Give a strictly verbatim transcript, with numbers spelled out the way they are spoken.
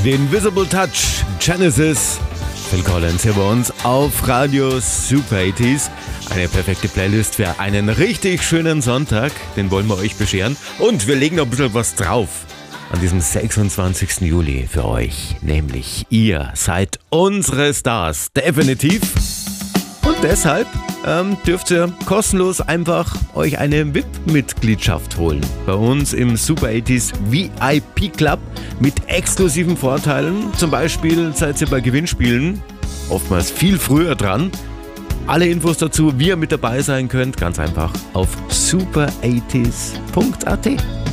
The Invisible Touch, Genesis, Phil Collins hier bei uns auf Radio Super achtziger. Eine perfekte Playlist für einen richtig schönen Sonntag, den wollen wir euch bescheren. Und wir legen noch ein bisschen was drauf an diesem sechsundzwanzigsten Juli für euch. Nämlich ihr seid unsere Stars, definitiv. Und deshalb ähm, dürft ihr kostenlos einfach euch eine V I P-Mitgliedschaft holen. Bei uns im Super achtziger V I P Club mit exklusiven Vorteilen. Zum Beispiel seid ihr bei Gewinnspielen oftmals viel früher dran. Alle Infos dazu, wie ihr mit dabei sein könnt, ganz einfach auf super achtziger punkt a t.